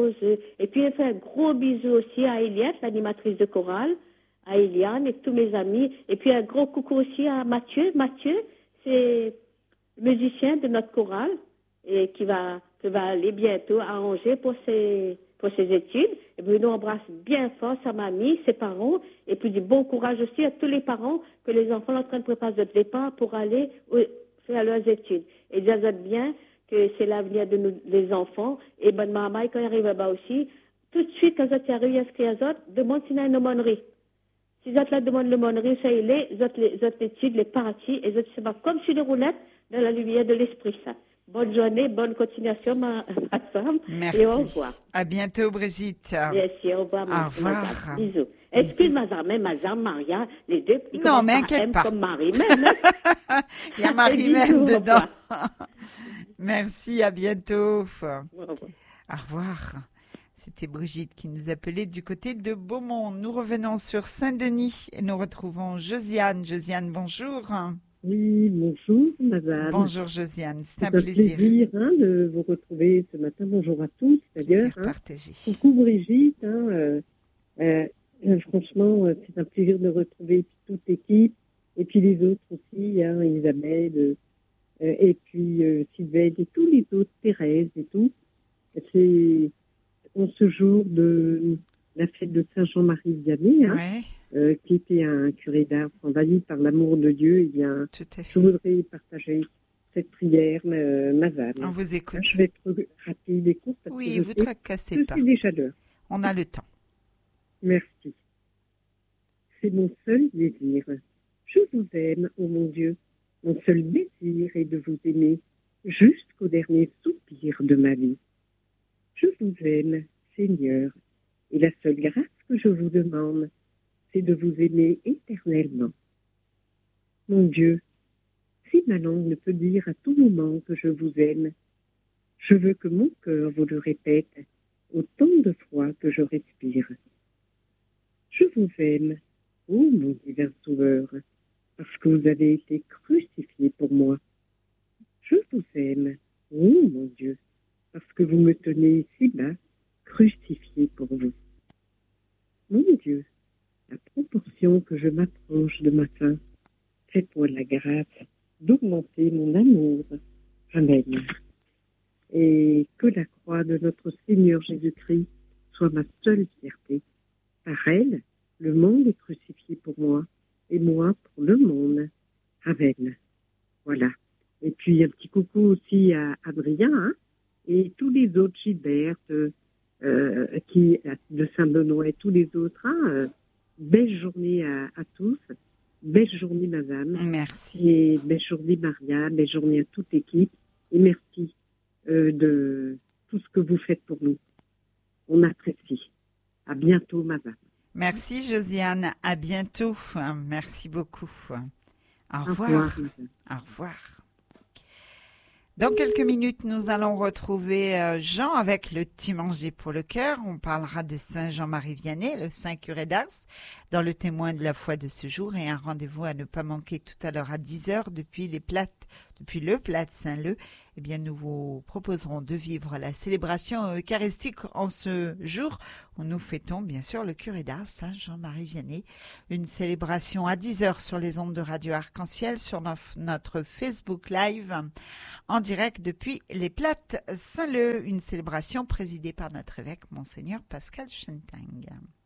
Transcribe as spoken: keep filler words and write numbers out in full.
choses. Et puis, elle fait un gros bisou aussi à Eliette, l'animatrice de chorale, à Eliane et tous mes amis. Et puis, un gros coucou aussi à Mathieu. Mathieu, c'est le musicien de notre chorale et qui va, qui va aller bientôt à Angers pour ses, pour ses études. Et Bruno embrasse bien fort sa mamie, ses parents, et puis du bon courage aussi à tous les parents que les enfants sont en train de préparer notre départ pour aller faire leurs études. Et j'ajoute bien que c'est l'avenir de nous, les enfants. Et bonne maman, quand il arrive là-bas aussi, tout de suite, quand ils arrivent à inscrire les autres, demande s'il y a une aumônerie. Si les autres la demandent l'aumônerie, ça y est, les autres, les autres études, les parties, et les autres se battent comme sur des roulettes dans la lumière de l'esprit, ça. Bonne journée, bonne continuation, ma, ma femme. Merci. Et au revoir. À bientôt, Brigitte. Merci, au revoir. Au revoir. Bisous. Excuse-moi, mais Mazar, Maria, les deux, ils non, mais inquiète pas. Comme Marie-même. Hein? Il y a Marie-même dedans. Merci, à bientôt. Au revoir. Au revoir. C'était Brigitte qui nous appelait du côté de Beaumont. Nous revenons sur Saint-Denis et nous retrouvons Josiane. Josiane, bonjour. Oui, bonjour, madame. Bonjour, Josiane. C'est un, un plaisir. plaisir hein, de vous retrouver ce matin. Bonjour à tous, d'ailleurs. Plaisir partagé. Hein. Coucou, Brigitte. Hein, euh, euh, franchement, c'est un plaisir de retrouver toute l'équipe. Et puis les autres aussi, hein, Isabelle, euh, et puis euh, Sylvette, et tous les autres, Thérèse et tout. C'est en ce jour de la fête de Saint-Jean-Marie Vianney, hein, ouais. euh, qui était un curé d'Ars envahi par l'amour de Dieu. Eh bien, je voudrais partager cette prière, euh, Mazane. On vous écoute. Je vais être rapide et courte. Parce oui, que vous tracassez je pas. suis déjà l'heure. On a le temps. Merci. C'est mon seul désir. Je vous aime, ô mon Dieu. Mon seul désir est de vous aimer jusqu'au dernier soupir de ma vie. Je vous aime, Seigneur, et la seule grâce que je vous demande, c'est de vous aimer éternellement. Mon Dieu, si ma langue ne peut dire à tout moment que je vous aime, je veux que mon cœur vous le répète autant de fois que je respire. Je vous aime, ô mon divin Sauveur, parce que vous avez été crucifié pour moi. Je vous aime, ô mon Dieu, parce que vous me tenez si bas, crucifié pour vous. Mon Dieu, à proportion que je m'approche de ma fin, faites-moi la grâce d'augmenter mon amour. Amen. Et que la croix de notre Seigneur Jésus-Christ soit ma seule fierté. Par elle, le monde est crucifié pour moi, et moi pour le monde. Amen. Voilà. Et puis un petit coucou aussi à Adrien, hein, et tous les autres, Gilbert, euh, qui, de Saint-Benoît et tous les autres. Hein, euh, belle journée à, à tous. Belle journée, madame. Merci. Et belle journée, Maria. Belle journée à toute l'équipe. Et merci euh, de tout ce que vous faites pour nous. On apprécie. À bientôt, madame. Merci, Josiane. À bientôt. Merci beaucoup. Au revoir. Au revoir. Au revoir. Dans quelques minutes, nous allons retrouver Jean avec le petit manger pour le cœur. On parlera de Saint Jean-Marie Vianney, le Saint curé d'Ars, dans le témoin de la foi de ce jour, et un rendez-vous à ne pas manquer tout à l'heure à dix heures depuis les plates, depuis le plat de Saint-Leu. Eh bien, nous vous proposerons de vivre la célébration eucharistique en ce jour où nous fêtons bien sûr le curé d'Ars, Saint Jean-Marie Vianney. Une célébration à dix heures sur les ondes de Radio Arc-en-Ciel, sur notre Facebook Live, en direct depuis les plates Saint-Leu. Une célébration présidée par notre évêque, Monseigneur Pascal Schentang.